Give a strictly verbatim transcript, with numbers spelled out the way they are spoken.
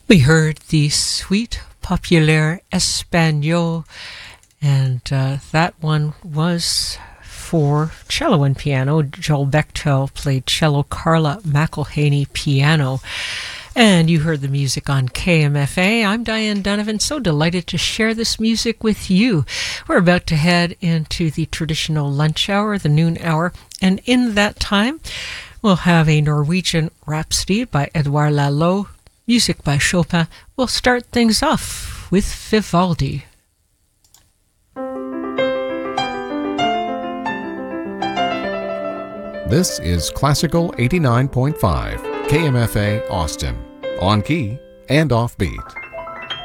We heard the Suite Populaire Espagnole, and uh, that one was for cello and piano. Joel Bechtel played cello, Carla McElhaney piano. And you heard the music on K M F A. I'm Diane Donovan, so delighted to share this music with you. We're about to head into the traditional lunch hour, the noon hour, and in that time, we'll have a Norwegian Rhapsody by Edouard Lalo, music by Chopin. We'll start things off with Vivaldi. This is Classical eighty-nine point five, K M F A Austin, on key and offbeat.